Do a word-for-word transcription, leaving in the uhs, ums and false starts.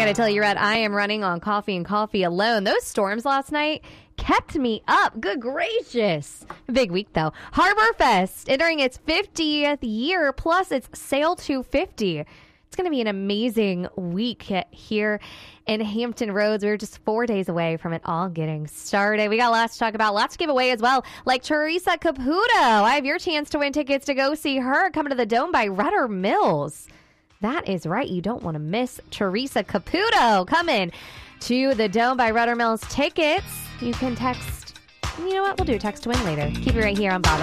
got to tell you, Red, I am running on coffee and coffee alone. Those storms last night kept me up. Good gracious. Big week, though. Harborfest entering its fiftieth year, plus it's Sail two fifty. It's going to be an amazing week here in Hampton Roads. We're just four days away from it all getting started. We got lots to talk about, lots to give away as well, like Teresa Caputo. I have your chance to win tickets to go see her coming to the Dome by Rudder Mills. That is right. You don't want to miss Teresa Caputo coming to the Dome by Rudder Mills. Tickets, you can text. You know what? We'll do a text to win later. Keep it right here on Bob.